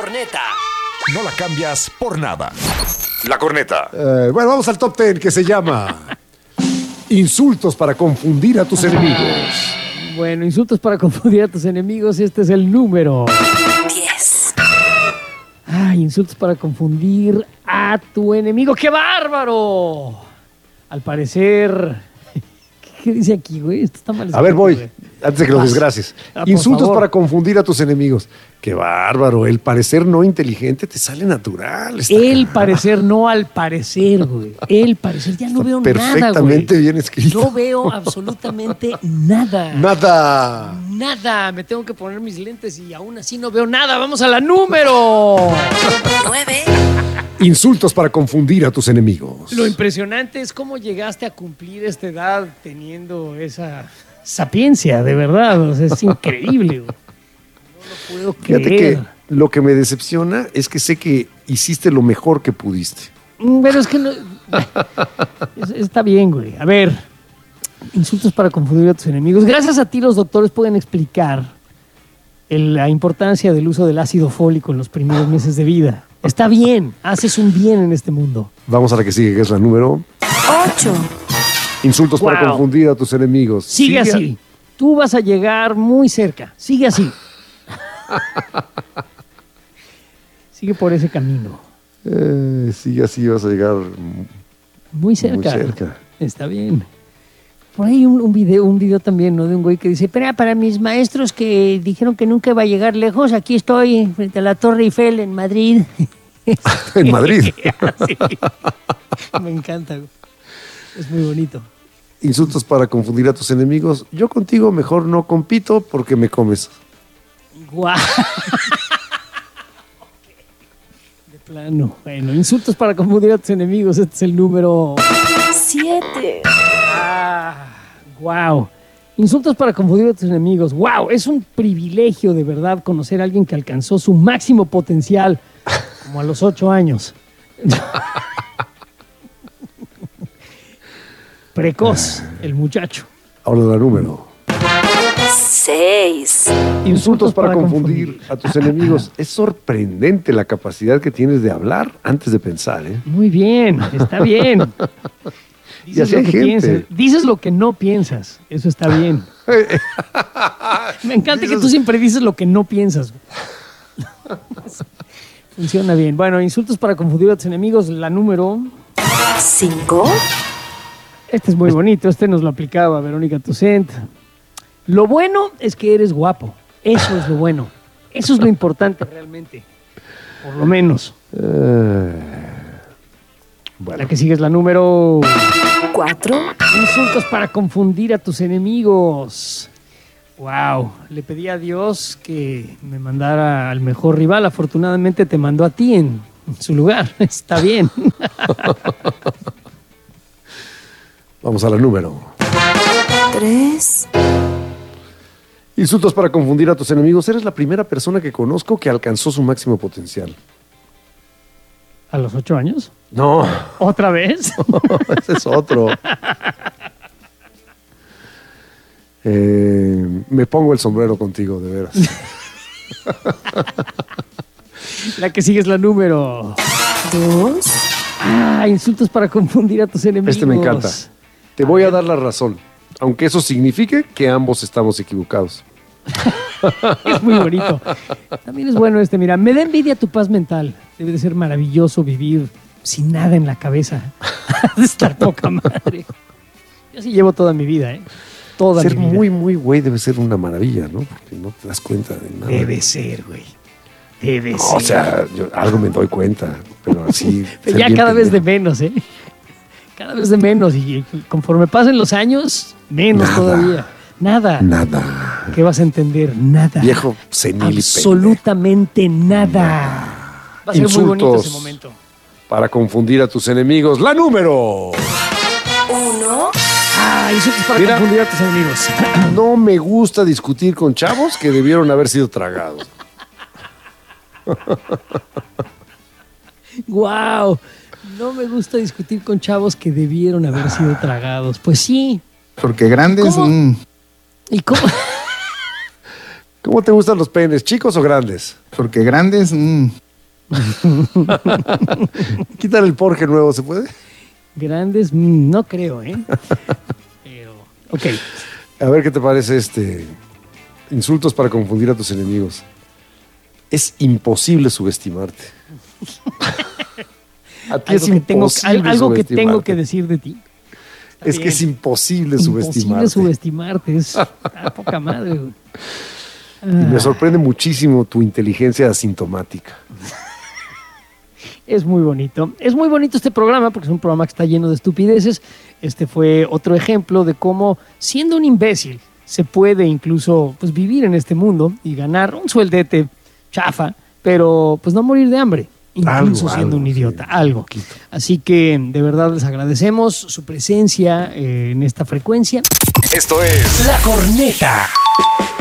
corneta. No la cambias por nada. La corneta. Bueno, vamos al top 10 que se llama Insultos para confundir a tus enemigos. Bueno, insultos para confundir a tus enemigos. Este es el número 10. Insultos para confundir a tu enemigo. ¡Qué bárbaro! Al parecer... ¿Qué dice aquí, güey? Esto está mal escrito, A ver, voy, güey. antes de que lo desgracies. por Insultos favor. para confundir a tus enemigos. Qué bárbaro, el parecer no inteligente te sale natural. El parecer, no al parecer, güey. El parecer, ya no veo nada, güey. Perfectamente bien escrito. No veo absolutamente nada. Nada. Nada. Me tengo que poner mis lentes y aún así no veo nada. Vamos a la número 9. Insultos para confundir a tus enemigos. Lo impresionante es cómo llegaste a cumplir esta edad teniendo esa sapiencia, de verdad. O sea, es increíble, güey. No lo puedo Fíjate creer. que lo que me decepciona es que sé que hiciste lo mejor que pudiste. Pero es que no... Está bien, güey. A ver, insultos para confundir a tus enemigos. Gracias a ti los doctores pueden explicar la importancia del uso del ácido fólico en los primeros meses de vida. Está bien, haces un bien en este mundo. Vamos a la que sigue, que es la número 8. Insultos para Wow. confundir a tus enemigos. Sigue así. Tú vas a llegar muy cerca. Sigue así. Sigue por ese camino. Sigue así, vas a llegar Muy cerca. muy cerca. Está bien. Por ahí un video también, ¿no? De un güey que dice, "Pero para mis maestros que dijeron que nunca iba a llegar lejos, aquí estoy frente a la Torre Eiffel en Madrid." En Madrid. Sí. Me encanta, güey. Es muy bonito. Insultos para confundir a tus enemigos. Yo contigo mejor no compito porque me comes. Guau. De plano. Bueno, insultos para confundir a tus enemigos. Este es el número 7. Wow. Insultos para confundir a tus enemigos. Wow, es un privilegio de verdad conocer a alguien que alcanzó su máximo potencial como a los 8 años. Precoz, el muchacho. Ahora la número. 6. Insultos para confundir a tus enemigos. Es sorprendente la capacidad que tienes de hablar antes de pensar, ¿eh? Muy bien, está bien. Y así hay lo que gente. piensas. Dices lo que no piensas. Eso está bien. Me encanta que tú siempre dices lo que no piensas. Funciona bien. Bueno, insultos para confundir a tus enemigos. La número... 5. Este es muy bonito. Este nos lo aplicaba Verónica Toussaint. Lo bueno es que eres guapo. Eso es lo bueno. Eso es lo importante realmente. Por lo menos. La que sigue es la número... 4. Insultos para confundir a tus enemigos. Wow, le pedí a Dios que me mandara al mejor rival. Afortunadamente te mandó a ti en su lugar. Está bien. Vamos a la número. 3. Insultos para confundir a tus enemigos. Eres la primera persona que conozco que alcanzó su máximo potencial. ¿A los 8 años? No, ¿Otra vez? ese es otro. Me pongo el sombrero contigo, de veras. La que sigue es la número... 2. Insultos para confundir a tus enemigos. Este me encanta. Te voy a dar la razón, aunque eso signifique que ambos estamos equivocados. Es muy bonito. También es bueno este. Mira, me da envidia tu paz mental. Debe de ser maravilloso vivir sin nada en la cabeza. De estar poca madre. Yo sí llevo toda mi vida, ¿eh? Toda Ser mi vida. muy, muy güey debe ser una maravilla, ¿no? Porque no te das cuenta de nada. Debe ser, güey. Debe No, ser. o sea, yo algo me doy cuenta, pero así... Pero ser ya bien cada vez de pendejo. menos, ¿eh? Cada vez de menos. Y conforme pasen los años, menos Nada. todavía. Nada. Nada. ¿Qué vas a entender? Nada. Viejo senil y Absolutamente nada. Va a ser muy bonito ese momento. para confundir a tus enemigos. La número... 1. Insultos para Mira. confundir a tus enemigos. No me gusta discutir con chavos que debieron haber sido tragados. ¡Guau! No me gusta discutir con chavos que debieron haber sido tragados. Pues sí. Porque grandes... ¿Cómo? ¿Y cómo? ¿Cómo te gustan los penes, chicos o grandes? Porque grandes, Quítale el porje nuevo, ¿se puede? Grandes, no creo, ¿eh? Pero, ok. A ver qué te parece insultos para confundir a tus enemigos. Es imposible subestimarte. A ti es imposible algo que tengo subestimarte. que decir de ti. Está Es que bien. es imposible Imposible subestimarte. subestimarte, es poca madre, güey. Y me sorprende muchísimo tu inteligencia asintomática. Es muy bonito. Es muy bonito este programa porque es un programa que está lleno de estupideces. Este fue otro ejemplo de cómo, siendo un imbécil, se puede incluso pues, vivir en este mundo y ganar un sueldete chafa, pero pues no morir de hambre, incluso siendo un idiota, algo. Así que de verdad les agradecemos su presencia en esta frecuencia. Esto es La Corneta.